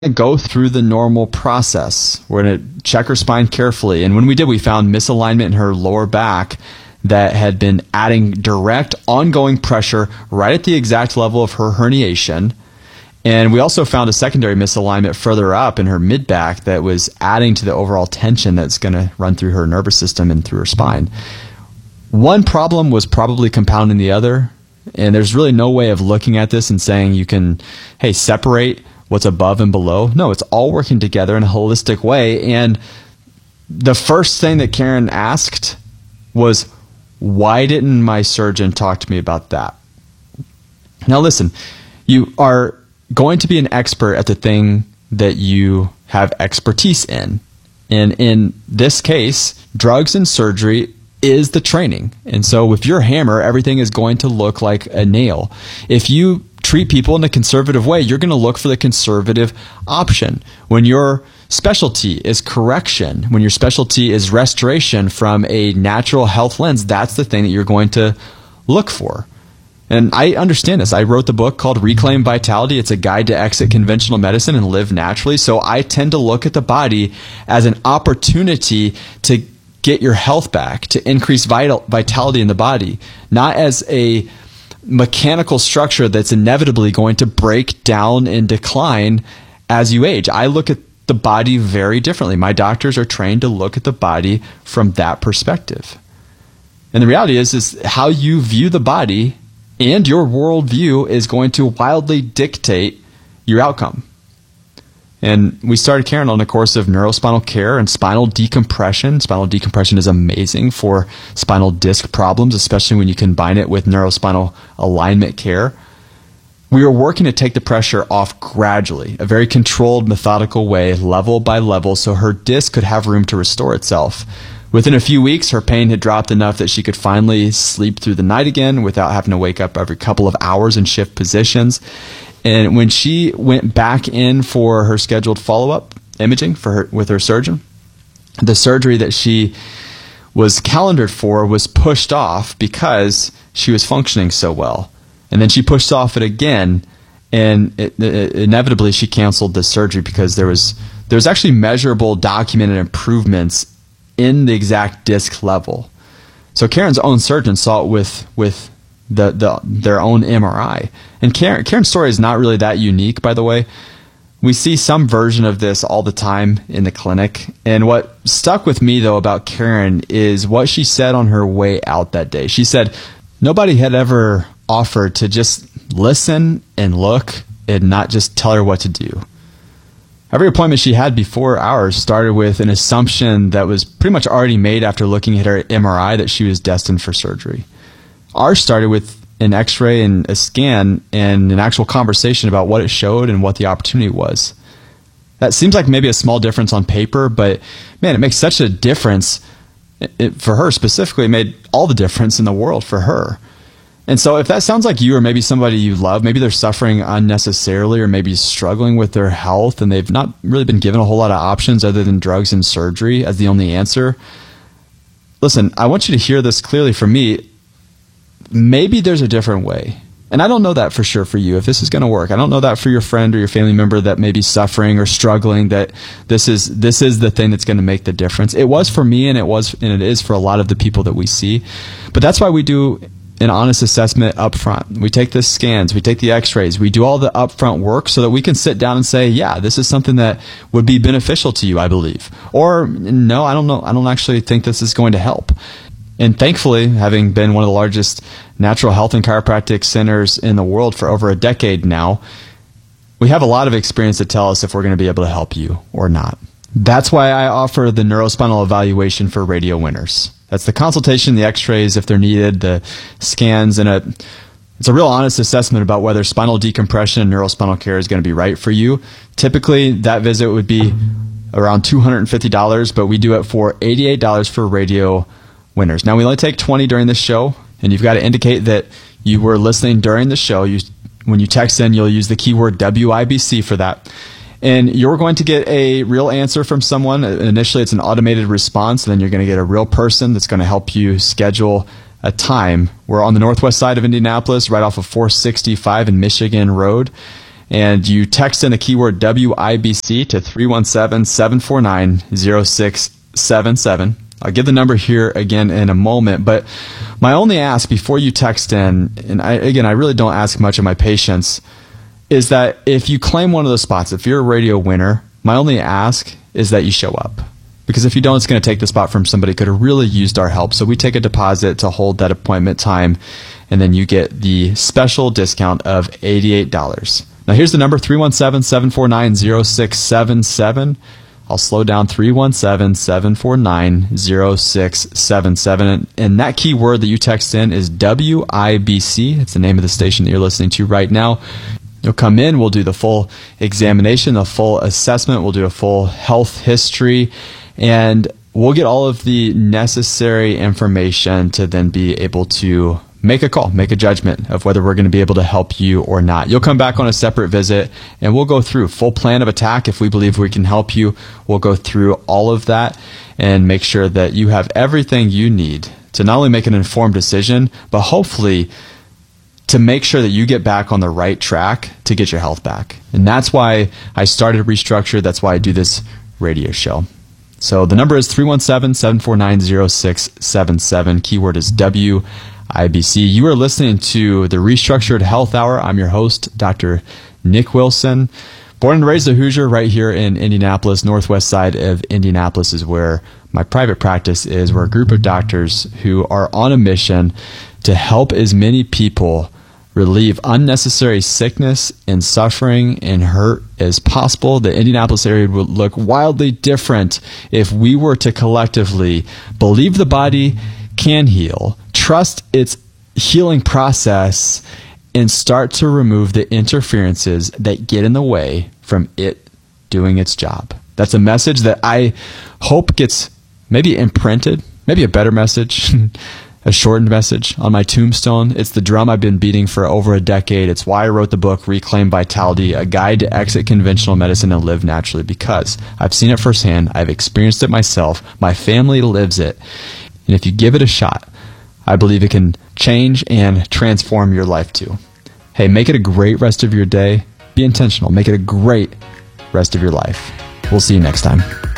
go through the normal process. We're going to check her spine carefully. And when we did, we found misalignment in her lower back that had been adding direct ongoing pressure right at the exact level of her herniation. And we also found a secondary misalignment further up in her mid-back that was adding to the overall tension that's going to run through her nervous system and through her spine. One problem was probably compounding the other, and there's really no way of looking at this and saying you can, hey, separate what's above and below. No, it's all working together in a holistic way. And the first thing that Karen asked was, why didn't my surgeon talk to me about that? Now listen, you are going to be an expert at the thing that you have expertise in. And in this case, drugs and surgery is the training. And so if you're a hammer, everything is going to look like a nail. If you treat people in a conservative way, you're going to look for the conservative option. When your specialty is correction, when your specialty is restoration from a natural health lens, that's the thing that you're going to look for. And I understand this. I wrote the book called Reclaim Vitality. It's a guide to exit conventional medicine and live naturally. So I tend to look at the body as an opportunity to get your health back, to increase vitality in the body, not as a mechanical structure that's inevitably going to break down and decline as you age. I look at the body very differently. My doctors are trained to look at the body from that perspective. And the reality is how you view the body and your worldview is going to wildly dictate your outcome. And we started Karen on a course of neurospinal care and spinal decompression. Spinal decompression is amazing for spinal disc problems, especially when you combine it with neurospinal alignment care. We were working to take the pressure off gradually, a very controlled, methodical way, level by level, so her disc could have room to restore itself. Within a few weeks, her pain had dropped enough that she could finally sleep through the night again without having to wake up every couple of hours and shift positions. And when she went back in for her scheduled follow-up imaging with her surgeon, the surgery that she was calendared for was pushed off because she was functioning so well. And then she pushed off it again, and inevitably she canceled the surgery because there was actually measurable, documented improvements in the exact disc level. So Karen's own surgeon saw it with their own MRI. And Karen's story is not really that unique, by the way. We see some version of this all the time in the clinic. And what stuck with me, though, about Karen is what she said on her way out that day. She said nobody had ever offered to just listen and look and not just tell her what to do. Every appointment she had before ours started with an assumption that was pretty much already made after looking at her MRI that she was destined for surgery. Ours started with an x-ray and a scan and an actual conversation about what it showed and what the opportunity was. That seems like maybe a small difference on paper, but man, it makes such a difference. For her specifically, it made all the difference in the world for her. And so if that sounds like you or maybe somebody you love, maybe they're suffering unnecessarily or maybe struggling with their health and they've not really been given a whole lot of options other than drugs and surgery as the only answer. Listen, I want you to hear this clearly from me. Maybe there's a different way. And I don't know that for sure for you, if this is going to work. I don't know that for your friend or your family member that may be suffering or struggling, that this is the thing that's going to make the difference. It was for me, and it is for a lot of the people that we see. But that's why we do an honest assessment up front. We take the scans, we take the x-rays, we do all the upfront work so that we can sit down and say, yeah, this is something that would be beneficial to you, I believe. Or, no, I don't know. I don't actually think this is going to help. And thankfully, having been one of the largest natural health and chiropractic centers in the world for over a decade now, we have a lot of experience to tell us if we're going to be able to help you or not. That's why I offer the neurospinal evaluation for radio winners. That's the consultation, the x-rays if they're needed, the scans, and it's a real honest assessment about whether spinal decompression and neurospinal care is going to be right for you. Typically, that visit would be around $250, but we do it for $88 for radio winners. Now, we only take 20 during this show, and you've got to indicate that you were listening during the show. When you text in, you'll use the keyword WIBC for that. And you're going to get a real answer from someone. Initially, it's an automated response, and then you're going to get a real person that's going to help you schedule a time. We're on the northwest side of Indianapolis, right off of 465 and Michigan Road. and you text in the keyword WIBC to 317-749-0677. I'll give the number here again in a moment, but my only ask before you text in, and I really don't ask much of my patients, is that if you claim one of those spots, if you're a radio winner, my only ask is that you show up. Because if you don't, it's going to take the spot from somebody who could have really used our help. So we take a deposit to hold that appointment time, and then you get the special discount of $88. Now here's the number, 317-749-0677. I'll slow down, 317-749-0677. And that keyword that you text in is WIBC. It's the name of the station that you're listening to right now. You'll come in, we'll do the full examination, the full assessment, we'll do a full health history, and we'll get all of the necessary information to then be able to make a call, make a judgment of whether we're going to be able to help you or not. You'll come back on a separate visit, and we'll go through full plan of attack. If we believe we can help you, we'll go through all of that and make sure that you have everything you need to not only make an informed decision, but hopefully to make sure that you get back on the right track to get your health back. And that's why I started Restructure. That's why I do this radio show. So the number is 317-749-0677. Keyword is WIBC. You are listening to the Restructured Health Hour. I'm your host, Dr. Nick Wilson. Born and raised a Hoosier right here in Indianapolis. Northwest side of Indianapolis is where my private practice is. We're a group of doctors who are on a mission to help as many people relieve unnecessary sickness and suffering and hurt as possible. The Indianapolis area would look wildly different if we were to collectively believe the body can heal, trust its healing process, and start to remove the interferences that get in the way from it doing its job. That's a message that I hope gets maybe imprinted, maybe a better message, a shortened message on my tombstone. It's the drum I've been beating for over a decade. It's why I wrote the book, Reclaim Vitality, A Guide to Exit Conventional Medicine and Live Naturally, because I've seen it firsthand. I've experienced it myself. My family lives it. And if you give it a shot, I believe it can change and transform your life too. Hey, make it a great rest of your day. Be intentional. Make it a great rest of your life. We'll see you next time.